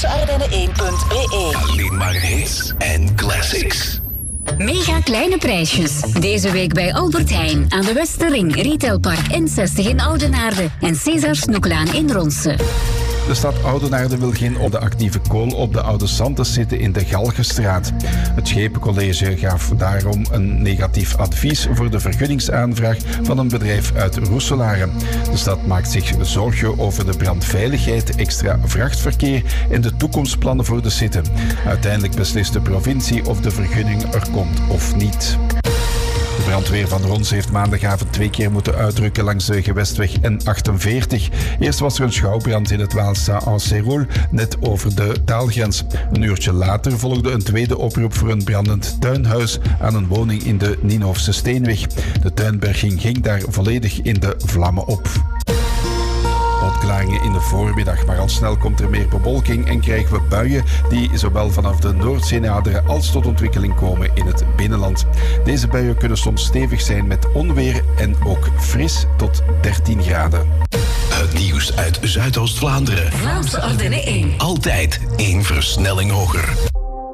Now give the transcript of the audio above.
nieuwsardenne1.be. Alleen maar hits en classics. Mega kleine prijsjes. Deze week bij Albert Heijn aan de Westerring, Retailpark N60 in Oudenaarde en César Snoeklaan in Ronse. De stad Oudenaarde wil geen op de actieve kool op de Oude Santes zitten in de Galgenstraat. Het Schepencollege gaf daarom een negatief advies voor de vergunningsaanvraag van een bedrijf uit Roeselare. De stad maakt zich zorgen over de brandveiligheid, extra vrachtverkeer en de toekomstplannen voor de site. Uiteindelijk beslist de provincie of de vergunning er komt of niet. De brandweer van Rons heeft maandagavond 2 keer moeten uitrukken langs de gewestweg N48. Eerst was er een schouwbrand in het Waal Saint-Anceroul, net over de taalgrens. Een uurtje later volgde een tweede oproep voor een brandend tuinhuis aan een woning in de Nienhofse Steenweg. De tuinberging ging daar volledig in de vlammen op. Opklaringen in de voormiddag, maar al snel komt er meer bewolking en krijgen we buien die zowel vanaf de Noordzee naderen als tot ontwikkeling komen in het binnenland. Deze buien kunnen soms stevig zijn met onweer en ook fris tot 13 graden. Het nieuws uit Zuidoost-Vlaanderen. Vlaamse Ardennen 1. Altijd 1 versnelling hoger.